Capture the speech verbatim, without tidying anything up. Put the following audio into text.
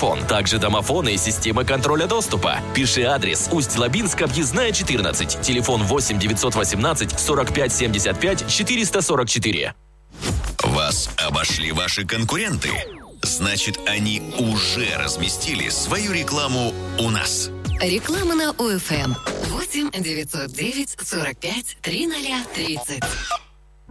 телефон, также домофоны и система контроля доступа. Пиши адрес: Усть-Лабинск, объездная четырнадцать, телефон восемь девятьсот восемнадцать сорок пять семьдесят пять четыреста сорок четыре. Вас обошли ваши конкуренты? Значит, они уже разместили свою рекламу у нас. Реклама на ОФМ. восемь девятьсот девять сорок пять тридцать тридцать.